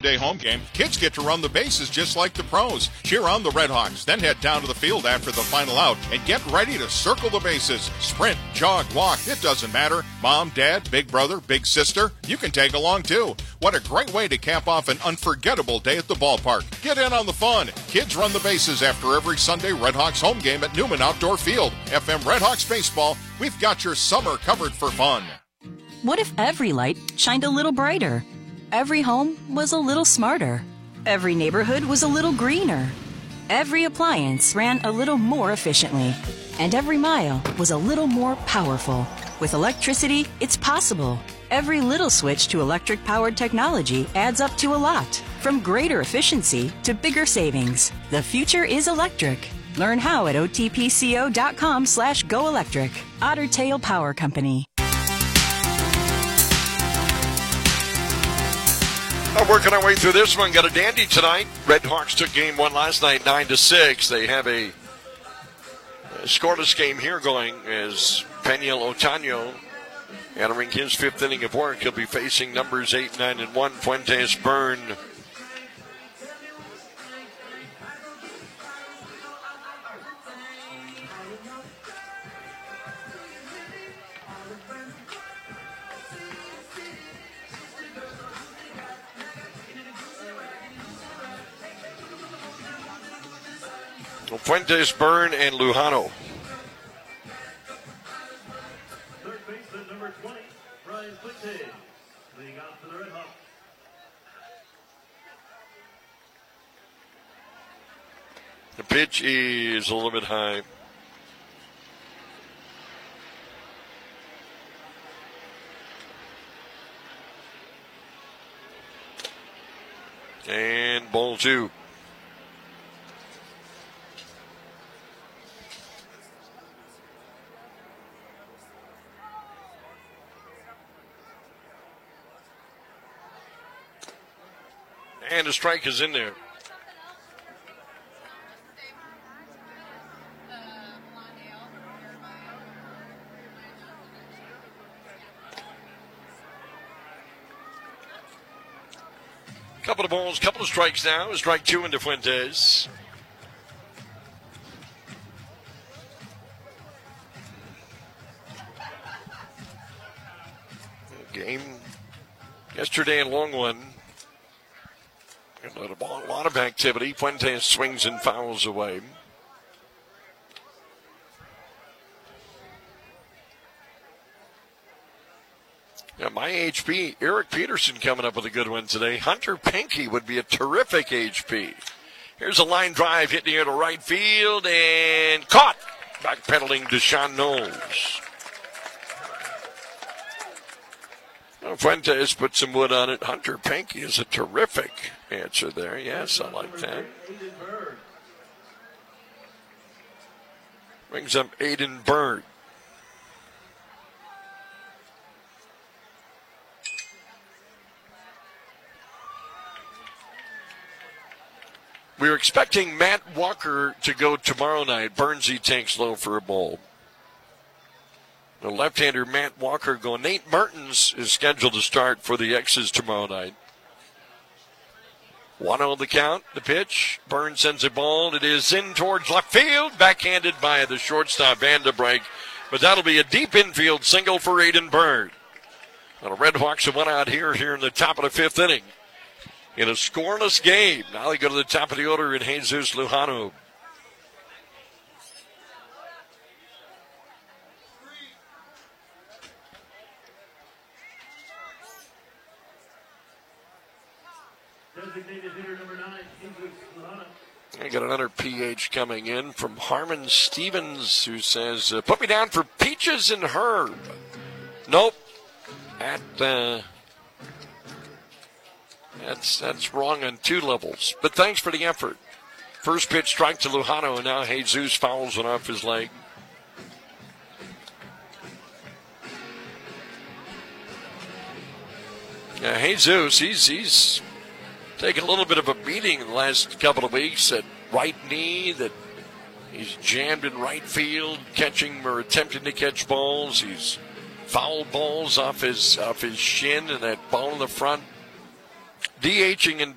Sunday home game, kids get to run the bases just like the pros. Cheer on the Redhawks, then head down to the field after the final out and get ready to circle the bases. Sprint, jog, walk, it doesn't matter. Mom, dad, big brother, big sister, you can tag along too. What a great way to cap off an unforgettable day at the ballpark. Get in on the fun. Kids run the bases after every Sunday Redhawks home game at Newman Outdoor Field. FM Redhawks Baseball, we've got your summer covered for fun. What if every light shined a little brighter? Every home was a little smarter. Every neighborhood was a little greener. Every appliance ran a little more efficiently. And every mile was a little more powerful. With electricity, it's possible. Every little switch to electric-powered technology adds up to a lot. From greater efficiency to bigger savings. The future is electric. Learn how at otpco.com/goelectric. Otter Tail Power Company. Working our way through this one. Got a dandy tonight. Redhawks took game one last night, 9-6. They have a scoreless game here going as Peniel Otaño entering his fifth inning of work. He'll be facing numbers 8, 9, and 1, Fuentes Byrne. Fuentes, Byrne, and Lujano. Third baseman number 20, Brian Fuentes, leading off for the Redhawks. The pitch is a little bit high. And ball two. And a strike is in there. Couple of balls, couple of strikes now. Strike two into Fuentes. Game yesterday, a long one. A lot of activity. Fuentes swings and fouls away. Yeah, my HP, Eric Peterson coming up with a good one today. Hunter Penke would be a terrific HP. Here's a line drive hit near to right field and caught. Backpedaling Deshaun Knowles. Fuentes put some wood on it. Hunter Penke is a terrific answer there. Yes, I like that. Brings up Aiden Byrne. We were expecting Matt Walker to go tomorrow night. Burnsy takes low for a ball. The left-hander Matt Walker going. Nate Mertens is scheduled to start for the X's tomorrow night. 1-0 the count, the pitch. Burns sends a ball. It is in towards left field. Backhanded by the shortstop Vandenbrink. But that'll be a deep infield single for Aiden Byrne. Well, the Redhawks have won out here in the top of the fifth inning. In a scoreless game. Now they go to the top of the order in Jesus Lujano. Designated hitter number 9, Jesus Lujano. I got another PH coming in from Harmon Stevens who says, put me down for Peaches and Herb. Nope. That's wrong on two levels. But thanks for the effort. First pitch strike to Lujano, and now Jesus fouls one off his leg. Yeah, Jesus, he's taken a little bit of a beating in the last couple of weeks at right knee, that he's jammed in right field, catching or attempting to catch balls. He's fouled balls off his shin and that ball in the front. DHing and